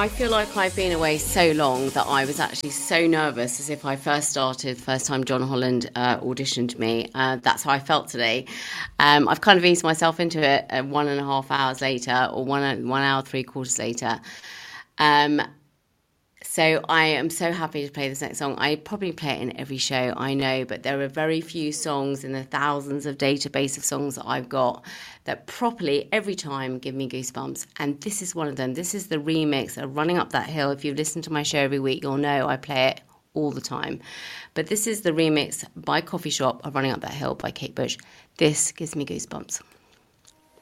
I feel like I've been away so long that I was actually so nervous as if I first started, the first time John Holland auditioned me. That's how I felt today. I've kind of eased myself into it 1.5 hours later, or 1 hour, 3/4 later. Um, so I am so happy to play this next song. I probably play it in every show, I know, but there are very few songs in the thousands of database of songs that I've got that properly every time give me goosebumps. And this is one of them. This is the remix of Running Up That Hill. If you've listened to my show every week, you'll know I play it all the time. But this is the remix by Coffee Shop of Running Up That Hill by Kate Bush. This gives me goosebumps.